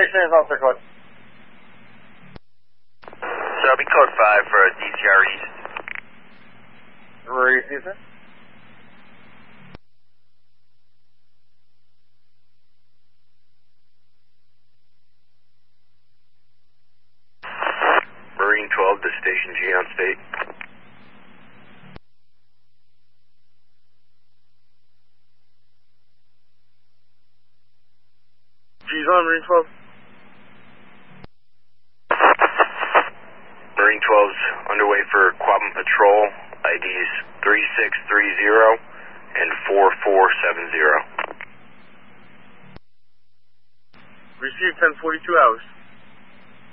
Experience officer code. So I'll be code 5 for DCR East. Receive, sir. Marine 12 to Station G on state. G's on, Marine 12. Marine 12's underway for Quabbin Patrol, IDs 3630 and 4470. Receive 1042 hours.